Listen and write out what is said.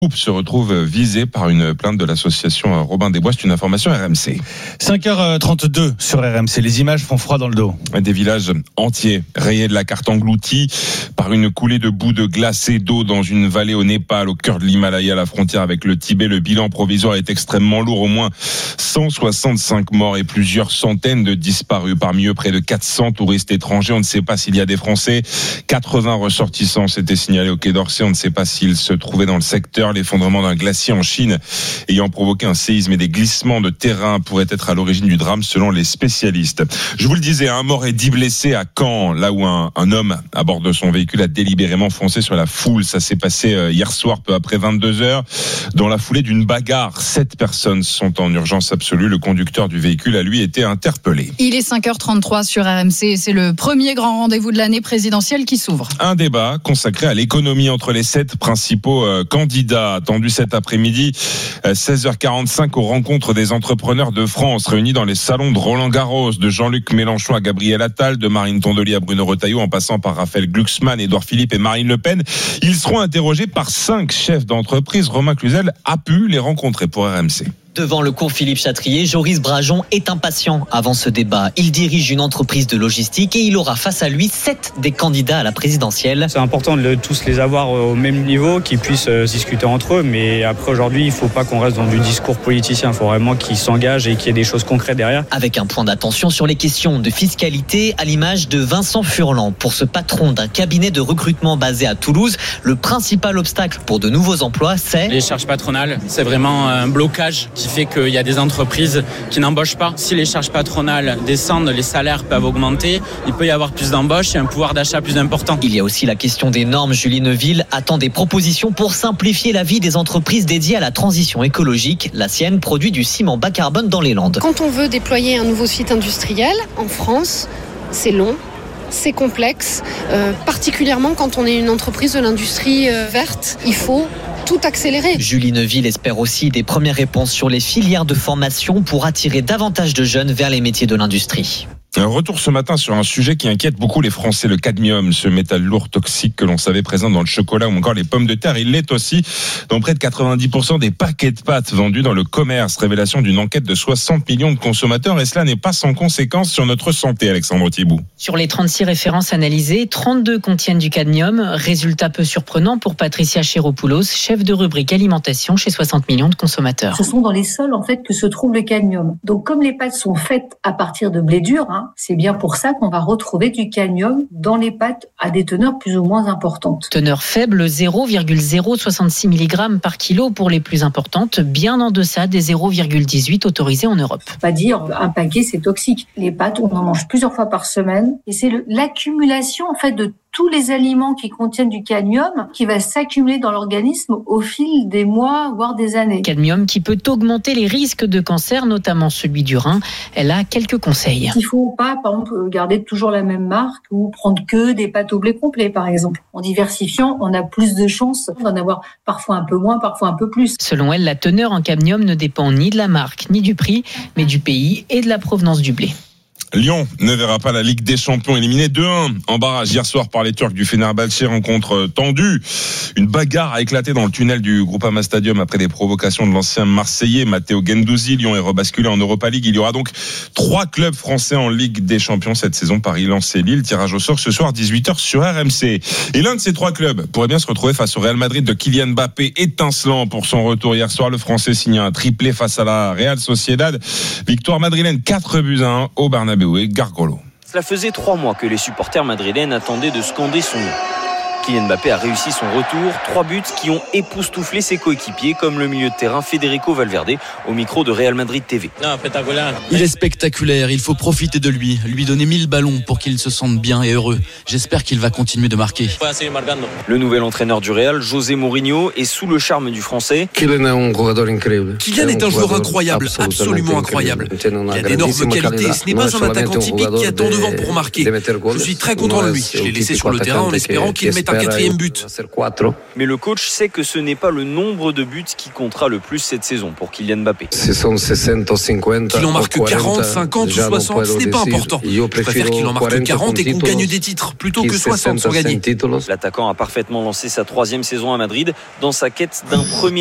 groupe se retrouve visé par une plainte de l'association Robin des Bois. C'est une information RMC. 5h32 sur RMC. Les images font froid dans le dos. Des villages entiers rayés de la carte, engloutis par une coulée de boue de glace et d'eau dans une vallée au Népal, au cœur de l'Himalaya, à la frontière avec le Tibet. Le bilan provisoire est extrêmement lourd. Au moins 165 morts et plusieurs centaines de disparus. Parmi eux, près de 400 touristes étrangers. On ne sait pas s'il y a des Français. 80 ressortissants s'étaient signalés au Quai d'Orsay. On ne sait pas s'ils se trouvaient dans le secteur. L'effondrement d'un glacier en Chine ayant provoqué un séisme et des glissements de terrain pourraient être à l'origine du drame selon les spécialistes. Je vous le disais, un mort et 10 blessés à Caen, là où un homme à bord de son véhicule a délibérément foncé sur la foule. Ça s'est passé hier soir, peu après 22h, dans la foulée d'une bagarre. 7 personnes sont en urgence absolue. Le conducteur du véhicule a lui été interpellé. Il est 5h33 sur RMC et c'est le premier grand rendez-vous de l'année présidentielle qui s'ouvre. Un débat consacré à l'économie entre les 7 principaux candidats. Attendu cet après-midi, 16h45 aux rencontres des entrepreneurs de France réunis dans les salons de Roland-Garros, de Jean-Luc Mélenchon à Gabriel Attal, de Marine Tondelier à Bruno Retailleau, en passant par Raphaël Glucksmann, Édouard Philippe et Marine Le Pen. Ils seront interrogés par 5 chefs d'entreprise. Romain Cluzel a pu les rencontrer pour RMC. Devant le cours Philippe Chatrier, Joris Brajon est impatient avant ce débat. Il dirige une entreprise de logistique et il aura face à lui 7 des candidats à la présidentielle. C'est important de tous les avoir au même niveau, qu'ils puissent discuter entre eux. Mais après, aujourd'hui, il ne faut pas qu'on reste dans du discours politicien. Il faut vraiment qu'ils s'engagent et qu'il y ait des choses concrètes derrière. Avec un point d'attention sur les questions de fiscalité, à l'image de Vincent Furlan. Pour ce patron d'un cabinet de recrutement basé à Toulouse, le principal obstacle pour de nouveaux emplois, c'est les charges patronales. C'est vraiment un blocage qui fait qu'il y a des entreprises qui n'embauchent pas. Si les charges patronales descendent, les salaires peuvent augmenter, il peut y avoir plus d'embauches et un pouvoir d'achat plus important. Il y a aussi la question des normes. Julie Neuville attend des propositions pour simplifier la vie des entreprises dédiées à la transition écologique. La sienne produit du ciment bas carbone dans les Landes. Quand on veut déployer un nouveau site industriel en France, c'est long. C'est complexe, particulièrement quand on est une entreprise de l'industrie verte. Il faut tout accélérer. Julie Neuville espère aussi des premières réponses sur les filières de formation pour attirer davantage de jeunes vers les métiers de l'industrie. Un retour ce matin sur un sujet qui inquiète beaucoup les Français, le cadmium, ce métal lourd toxique que l'on savait présent dans le chocolat ou encore les pommes de terre. Il l'est aussi dans près de 90% des paquets de pâtes vendus dans le commerce. Révélation d'une enquête de 60 millions de consommateurs, et cela n'est pas sans conséquence sur notre santé, Alexandre Thibault. Sur les 36 références analysées, 32 contiennent du cadmium. Résultat peu surprenant pour Patricia Chéropoulos, chef de rubrique alimentation chez 60 millions de consommateurs. Ce sont dans les sols en fait que se trouve le cadmium. Donc comme les pâtes sont faites à partir de blé dur, c'est bien pour ça qu'on va retrouver du cadmium dans les pâtes à des teneurs plus ou moins importantes. Teneur faible, 0,066 mg par kilo pour les plus importantes, bien en deçà des 0,18 autorisés en Europe. Pas dire un paquet c'est toxique. Les pâtes, on en mange plusieurs fois par semaine et c'est l'accumulation en fait de tous les aliments qui contiennent du cadmium qui va s'accumuler dans l'organisme au fil des mois, voire des années. Cadmium qui peut augmenter les risques de cancer, notamment celui du rein. Elle a quelques conseils. Il ne faut pas, par exemple, garder toujours la même marque ou prendre que des pâtes au blé complet, par exemple. En diversifiant, on a plus de chances d'en avoir parfois un peu moins, parfois un peu plus. Selon elle, la teneur en cadmium ne dépend ni de la marque, ni du prix, mais du pays et de la provenance du blé. Lyon ne verra pas la Ligue des Champions éliminée 2-1 en barrage hier soir par les Turcs du Fenerbahçe. Rencontre tendue. Une bagarre a éclaté dans le tunnel du Groupama Stadium après des provocations de l'ancien Marseillais Matteo Guendouzi. Lyon est rebasculé en Europa League. Il y aura donc 3 clubs français en Ligue des Champions cette saison. Paris, Lens et Lille. Tirage au sort ce soir 18h sur RMC. Et l'un de ces 3 clubs pourrait bien se retrouver face au Real Madrid de Kylian Mbappé, étincelant pour son retour hier soir. Le Français signe un triplé face à la Real Sociedad. Victoire madrilène 4-1 au Bernabéu. Gargolo. Cela faisait 3 mois que les supporters madrilènes attendaient de scander son nom. Kylian Mbappé a réussi son retour, 3 buts qui ont époustouflé ses coéquipiers comme le milieu de terrain Federico Valverde au micro de Real Madrid TV. Il est spectaculaire, il faut profiter de lui donner 1000 ballons pour qu'il se sente bien et heureux. J'espère qu'il va continuer de marquer. Le nouvel entraîneur du Real, José Mourinho, est sous le charme du français. Kylian est un joueur incroyable, absolument incroyable. Il a d'énormes qualités, ce n'est pas un attaquant typique qui attend devant pour marquer. Je suis très content de lui, je l'ai laissé sur le terrain en espérant qu'il mette un 4e but. Mais le coach sait que ce n'est pas le nombre de buts qui comptera le plus cette saison pour Kylian Mbappé. Qu'il en marque 40, 50 ou 60, ce n'est pas important. Je préfère qu'il en marque 40 et qu'on gagne des titres plutôt que 60 sans gagner. L'attaquant a parfaitement lancé sa 3e saison à Madrid dans sa quête d'un premier